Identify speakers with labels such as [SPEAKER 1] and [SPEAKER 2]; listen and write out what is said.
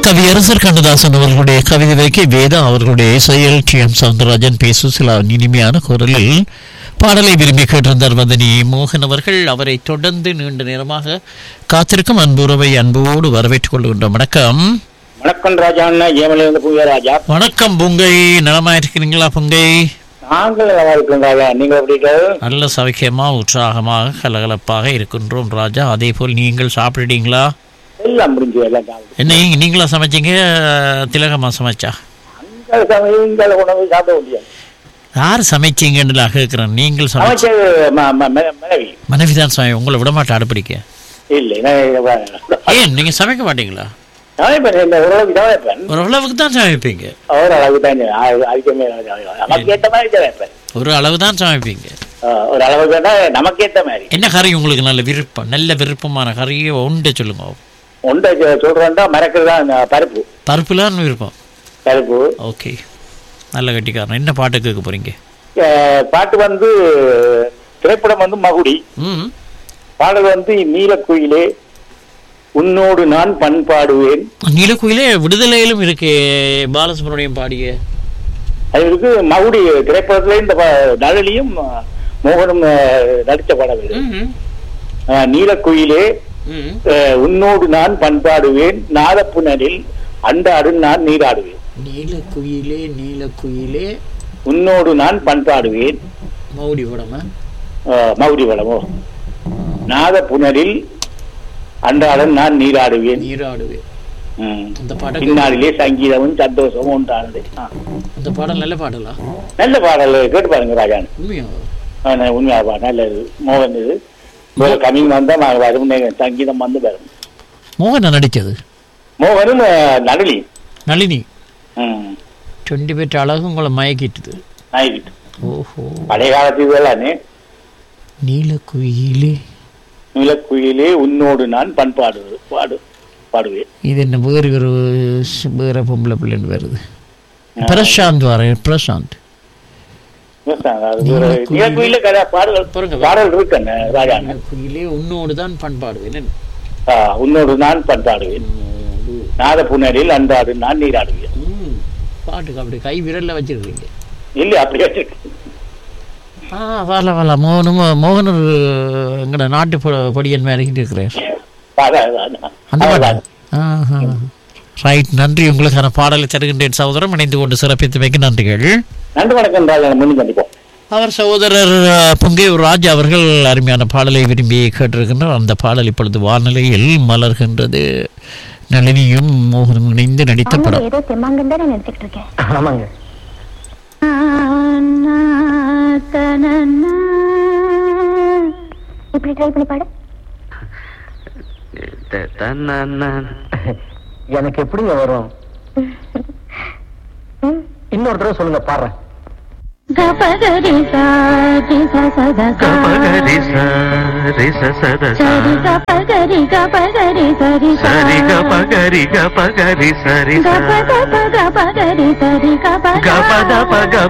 [SPEAKER 1] கவியரசர் கண்ணதாசன் அவர்களுடைய கவிதைக்கு வேதா அவர்களுடைய இசையில் டி.எம். சவுந்தரராஜன் பேசு சில இனிமையான குரலில் பாடலை விரும்பி கேட்டிருந்தார் வதனி மோகன் அவர்கள். அவரை தொடர்ந்து நீண்ட நேரமாக காத்திருக்கும் அன்புறவை அன்போடு வரவேற்றுக் கொள்கின்றோம். வணக்கம்.
[SPEAKER 2] வணக்கம் ராஜா. ஏமலிருந்து புங்க ராஜா.
[SPEAKER 1] வணக்கம் புங்கை. நலமா இருக்கிறீங்களா புங்கை?
[SPEAKER 2] நாங்கள் நல்லா இருக்கிறோம் ராஜா. நீங்கள் எப்படி இருக்காரு?
[SPEAKER 1] நல்ல சௌக்கியமாக உற்சாகமாக கலகலப்பாக இருக்கின்றோம் ராஜா. அதே போல் நீங்கள் சாப்பிடுறீங்களா?
[SPEAKER 2] எல்லாம் முடிஞ்சு எல்லாம்.
[SPEAKER 1] என்ன நீங்களா சமைச்சிங்க திலகமா சமைச்சா?
[SPEAKER 2] அந்த சமையல் உணவு சாப்பிட முடியாது.
[SPEAKER 1] யார் சமைச்சிங்கன்னு கேட்குறேன். நீங்கள்
[SPEAKER 2] சமைச்சது மனைவி.
[SPEAKER 1] மனைவி தான் சமை. உங்களை விட மாட்டேன் அடுப்பிடிக்க.
[SPEAKER 2] இல்லை
[SPEAKER 1] ஏன் நீங்க சமைக்க மாட்டீங்களா?
[SPEAKER 2] ஓரளவுக்கு
[SPEAKER 1] தான் சமைப்பீங்க.
[SPEAKER 2] ஓரளவுக்கு தான் நமக்கு ஏற்ற மாதிரி சமைப்பேன்.
[SPEAKER 1] ஒரு அளவு தான் சமைப்பீங்க.
[SPEAKER 2] ஒரு அளவுக்கு நமக்கு ஏற்ற மாதிரி.
[SPEAKER 1] என்ன கறி உங்களுக்கு நல்ல விருப்பமான கறியை ஒன்றை சொல்லுங்க.
[SPEAKER 2] ஒன்றை சொல்றேன்டா மறக்கிறது தான் பருப்பு.
[SPEAKER 1] பருப்புலாம் விருப்பம்.
[SPEAKER 2] பருப்பு.
[SPEAKER 1] ஓகே, நல்ல கட்டிக்காரன். என்ன பாட்டு கேட்க போறீங்க?
[SPEAKER 2] பாட்டு திரைப்படம் மகுடி. பாடல் நீலக்குயிலே உன்னோடு நான் பண்பாடுவேன்.
[SPEAKER 1] நீலக்குயிலே விடுதலையிலும் இருக்கு பாலசுப்ரமணியம் பாடிய.
[SPEAKER 2] அது இருக்கு மகுடி திரைப்படத்துல இந்த நளினியும் மோகனும் நடித்த பாடல். நீலக்குயிலே உன்னோடு நான் பண்பாடுவேன், நாதப்புணரில் அண்டாடு நான் நீராடுவேன்.
[SPEAKER 1] நீலக்குயிலே நீலக்குயிலே
[SPEAKER 2] உன்னோடு நான் பண்பாடுவேன்.
[SPEAKER 1] மகுடி படமா?
[SPEAKER 2] மகுடி படமோ. நாதப்புணரில் அன்றாடம் நான் நீராடுவேன். பின்னாடிலே சங்கீதமும் சந்தோஷமும் உண்டானது.
[SPEAKER 1] அந்த பாடல் நல்ல பாடலா?
[SPEAKER 2] நல்ல பாடல். கேட்டு பாருங்க ராஜான். உண்மையா பாடல் நல்லது. மோகன் இது கமிங் வந்தா வரும். சங்கீதம் வரும்.
[SPEAKER 1] மோகன் நடிச்சது.
[SPEAKER 2] மோகனும் நளினி.
[SPEAKER 1] நளினி 20 பேர் அழகு உங்களை மயக்கிட்டுது. ஓஹோ,
[SPEAKER 2] பழைய காலத்து இதெல்லானே.
[SPEAKER 1] நீலக்குயிலே
[SPEAKER 2] நீலக்குயிலே உன்னோடு நான் பாடுவேன்.
[SPEAKER 1] இது என்ன வேற பொம்பளை பிள்ளைன்னு வருது. பிரசாந்த் பிரசாந்த்
[SPEAKER 2] பாடல் இருக்கு ராஜா.
[SPEAKER 1] உன்னோடு தான் பண்பாடுவேன்.
[SPEAKER 2] உன்னோடு நான் பண்பாடுவேன், நாதப்புணரில் அன்றாடு நான் நீராடுவேன்.
[SPEAKER 1] பாட்டுக்கு அப்படி கை விரல்ல வச்சிருக்கீங்க?
[SPEAKER 2] இல்ல அப்படி வச்சிருக்கேன்.
[SPEAKER 1] மோகன் எங்கட நாட்டு பொடியன் மாதிரி இருக்கிறார். ரைட், நன்றி. உங்களுக்கான பாடலை தருகின்றேன் சகோதரன். இணைந்து கொண்டு சிறப்பித்தமைக்கு நன்றிகள்.
[SPEAKER 2] நன்றி, வணக்கம்.
[SPEAKER 1] அவர் சகோதரர் புங்கை ராஜ் அவர்கள் அருமையான பாடலை விரும்பி கேட்டிருக்கின்றார். அந்த பாடல் இப்பொழுது வானிலையில் மலர்கின்றது. நளினியும் மோகனும் இணைந்து நடித்த படம்.
[SPEAKER 2] எனக்கு எப்படி வரும்? இன்னொரு தடவை சொல்லுங்க, பாடுறேன்.
[SPEAKER 3] கபகரி சாரி சதா கபகரி சாரி சதா சரி கபகரி கபகரி சரி சரி கபகரி கபகரி சரி கபத கபகரி சரி கபத